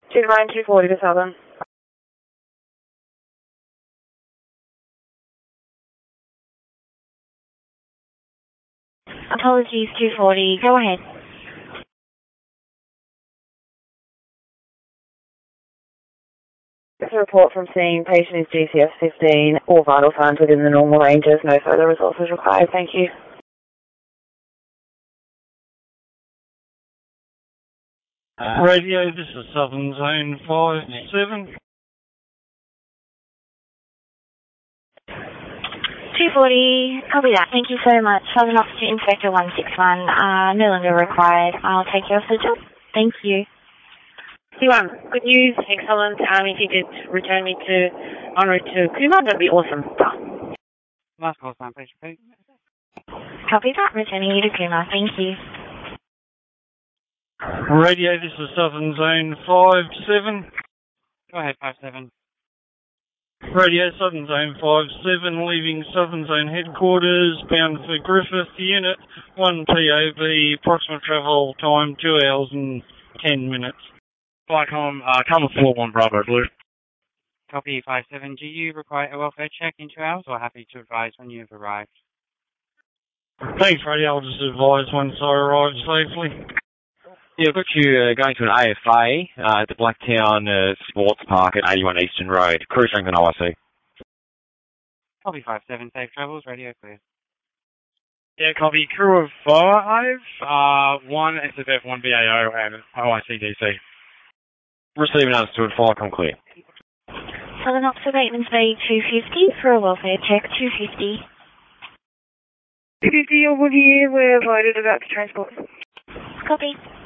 Ryan 240 to Southern. Apologies, 240. Go ahead. It's a report from seeing patient is GCS 15, all vital signs within the normal ranges. No further resources required. Thank you. Radio, this is Southern Zone 57. 240, copy that. Thank you so much. Southern Officer Inspector 161, no longer required. I'll take you off the job. Thank you. T1, good news, excellent. If you could return me en route to Kuma, that'd be awesome. Last call sign, please repeat. Copy that. Returning you to Kuma. Thank you. Radio, this is Southern Zone 57. Go ahead, 57. Radio, Southern Zone 57, leaving Southern Zone headquarters, bound for Griffith, Unit 1 POV, approximate travel time 2 hours and 10 minutes. Flycom, come 41 Bravo Blue. Copy 57. Do you require a welfare check in 2 hours or happy to advise when you've arrived? Thanks, Radio. I'll just advise once I arrive safely. Yeah, I've got you going to an AFA at the Blacktown Sports Park at 81 Eastern Road. Crew strength and OIC. Copy 57. Safe travels. Radio clear. Yeah, copy. Crew of 5, 1 SFF, 1 BAO, and OIC DC. Receiving understood. Flycom clear. Southern Officer Bateman's Bay 250 for a welfare check. 250. 250 over here. We're loaded about to transport. Copy.